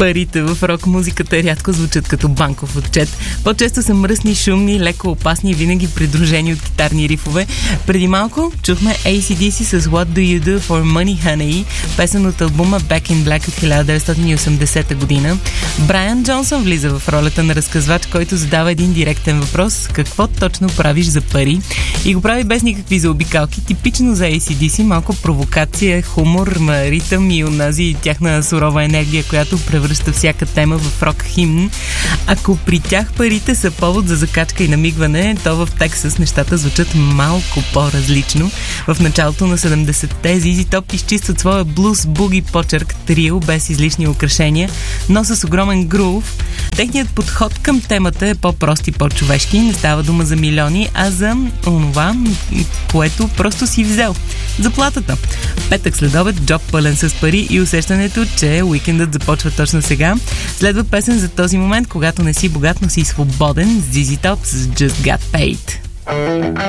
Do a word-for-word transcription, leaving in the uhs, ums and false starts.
Парите в рок-музиката рядко звучат като банков отчет. По-често са мръсни, шумни, леко опасни и винаги придружени от китарни рифове. Преди малко чухме Ей Си Ди Си с What Do You Do For Money Honey, песен от албума Back in Black от хиляда деветстотин и осемдесета година. Брайан Джонсън влиза в ролята на разказвач, който задава един директен въпрос: какво точно правиш за пари? И го прави без никакви заобикалки. Типично за Ей Си Ди Си, малко провокация, хумор, ритъм и онази тяхна сурова енергия, която превръща всяка тема в рок химн. Ако при тях парите са повод за закачка и намигване, то в Тексас нещата звучат малко по-различно. В началото на седемдесетте Зизи Топ изчистват своя блуз буги почерк трио без излишни украшения, но с огромен грув. Техният подход към темата е по-прост и по-човешки. Не става дума за милиони, а за онова, което просто си взел. Заплатата. Петък следобед, джоб пълен с пари и усещането, че уикендът започва точно сега. Следва песен за този момент, когато не си богат, но си свободен. Зизи Топ с Just Got Paid.